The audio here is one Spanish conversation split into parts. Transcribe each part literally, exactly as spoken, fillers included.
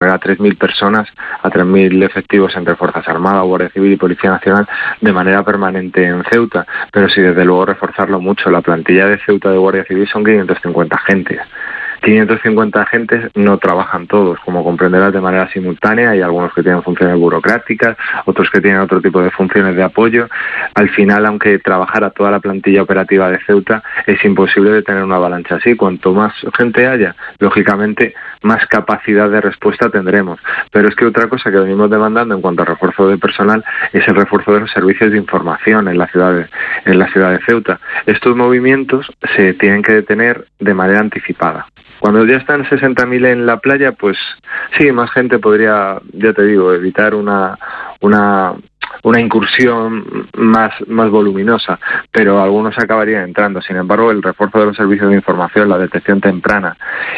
a tres mil personas, a tres mil efectivos entre Fuerzas Armadas, Guardia Civil y Policía Nacional de manera permanente en Ceuta, pero sí, desde luego, reforzarlo mucho. La plantilla de Ceuta de Guardia Civil son quinientos cincuenta agentes. quinientos cincuenta agentes no trabajan todos, como comprenderás, de manera simultánea. Hay algunos que tienen funciones burocráticas, otros que tienen otro tipo de funciones de apoyo. Al final, aunque trabajara toda la plantilla operativa de Ceuta, es imposible detener una avalancha así. Cuanto más gente haya, lógicamente, más capacidad de respuesta tendremos. Pero es que otra cosa que venimos demandando en cuanto a refuerzo de personal es el refuerzo de los servicios de información en la ciudad de, en la ciudad de Ceuta. Estos movimientos se tienen que detener de manera anticipada. Cuando ya están sesenta mil en la playa, pues sí, más gente podría, ya te digo, evitar una una una incursión más, más voluminosa, pero algunos acabarían entrando. Sin embargo, el refuerzo de los servicios de información, la detección temprana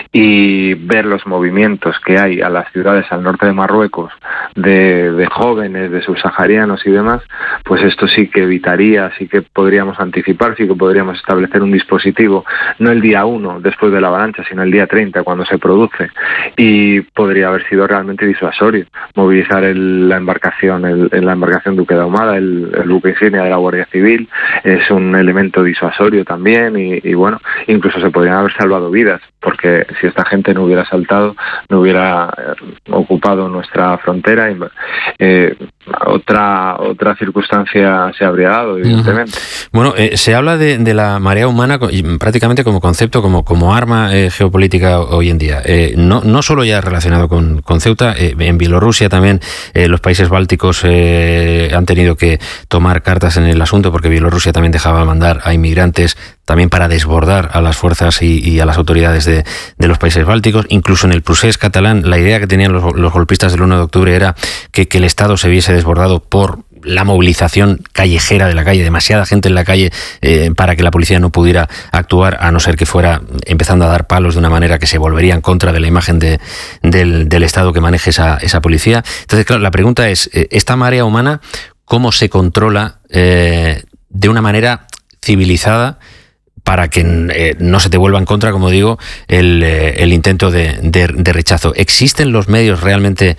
y ver los movimientos que hay a las ciudades al norte de Marruecos de, de jóvenes, de subsaharianos y demás, pues esto sí que evitaría, sí que podríamos anticipar, sí que podríamos establecer un dispositivo, no el día uno después de la avalancha, sino el día treinta cuando se produce, y podría haber sido realmente disuasorio movilizar el, la embarcación, el, el, la embarcación Duque de Ahumada, el, el buque insignia de la Guardia Civil. Es un elemento disuasorio también y, y bueno, incluso se podrían haber salvado vidas, porque si esta gente no hubiera saltado, no hubiera eh, ocupado nuestra frontera, y, eh, otra otra circunstancia se habría dado, evidentemente. Uh-huh. Bueno, eh, se habla de, de la marea humana prácticamente como concepto, como, como arma eh, geopolítica hoy en día. Eh, no, no solo ya relacionado con, con Ceuta, eh, en Bielorrusia también eh, los países bálticos eh, han tenido que tomar cartas en el asunto, porque Bielorrusia también dejaba mandar a inmigrantes también para desbordar a las fuerzas y, y a las autoridades de, de los países bálticos. Incluso en el procés catalán, la idea que tenían los, los golpistas del uno de octubre era que, que el Estado se viese desbordado por la movilización callejera de la calle, demasiada gente en la calle eh, para que la policía no pudiera actuar, a no ser que fuera empezando a dar palos de una manera que se volvería en contra de la imagen de, del, del Estado que maneje esa, esa policía. Entonces, claro, la pregunta es, ¿esta marea humana cómo se controla eh, de una manera civilizada para que eh, no se te vuelva en contra, como digo, el, eh, el intento de, de, de rechazo? ¿Existen los medios realmente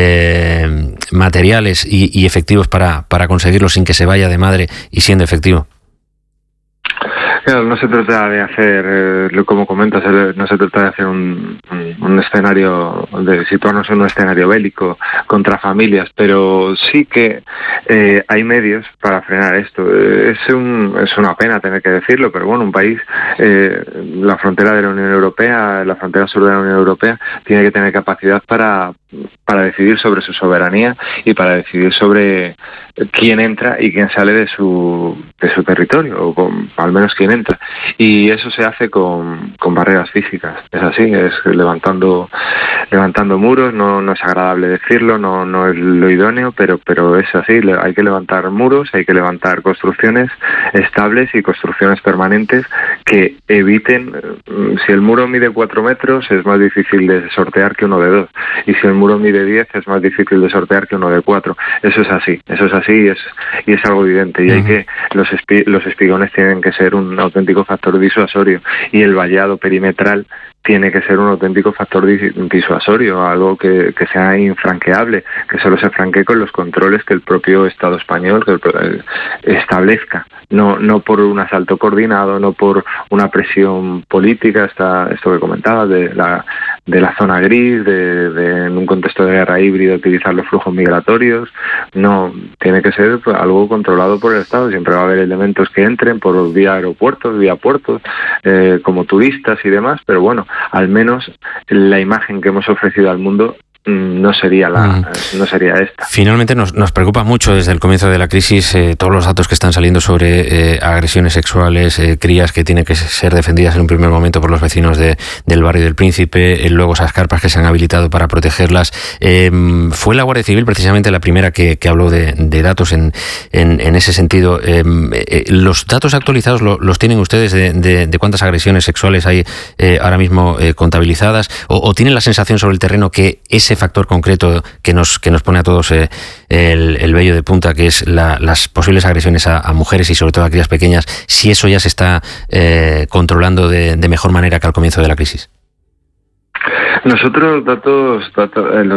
eh, materiales y, y efectivos para, para conseguirlo sin que se vaya de madre y siendo efectivo? Claro, no se trata de hacer, eh, como comentas, no se trata de hacer un, un, un escenario, de situarnos en un escenario bélico contra familias, pero sí que eh, hay medios para frenar esto. Es, un, es una pena tener que decirlo, pero bueno, un país, eh, la frontera de la Unión Europea, la frontera sur de la Unión Europea, tiene que tener capacidad para, para decidir sobre su soberanía y para decidir sobre quién entra y quién sale de su, de su territorio, o con, al menos quién entra. Y eso se hace con, con barreras físicas. Es así, es levantando levantando muros. No, no es agradable decirlo, no, no es lo idóneo, pero, pero es así. Hay que levantar muros, hay que levantar construcciones estables y construcciones permanentes que eviten, si el muro mide cuatro metros, es más difícil de sortear que uno de dos. Y si el muro mide diez, es más difícil de sortear que uno de cuatro. Eso es así, eso es así y es, y es algo evidente. Y hay que, los, espi, los espigones tienen que ser un auténtico factor disuasorio, y el vallado perimetral tiene que ser un auténtico factor disuasorio, algo que, que sea infranqueable, que solo se franquee con los controles que el propio Estado español que el, establezca, no, no por un asalto coordinado, no por una presión política, esta, esto que comentabas de la, de la zona gris, de, de en un contexto de guerra híbrida utilizar los flujos migratorios. No, tiene que ser pues, algo controlado por el Estado. Siempre va a haber elementos que entren por vía aeropuertos, vía puertos, eh, como turistas y demás, pero bueno, al menos la imagen que hemos ofrecido al mundo no sería la mm. no sería esta. Finalmente nos, nos preocupa mucho desde el comienzo de la crisis eh, todos los datos que están saliendo sobre eh, agresiones sexuales, eh, crías que tienen que ser defendidas en un primer momento por los vecinos de, del barrio del Príncipe, eh, luego esas carpas que se han habilitado para protegerlas. Eh, fue la Guardia Civil precisamente la primera que, que habló de, de datos en, en, en ese sentido. Eh, eh, ¿Los datos actualizados lo, los tienen ustedes de, de, de cuántas agresiones sexuales hay eh, ahora mismo eh, contabilizadas? O, ¿O tienen la sensación sobre el terreno que ese factor concreto que nos que nos pone a todos eh, el, el vello de punta, que es la, las posibles agresiones a, a mujeres y sobre todo a crías pequeñas, si eso ya se está eh, controlando de, de mejor manera que al comienzo de la crisis? Nosotros datos, datos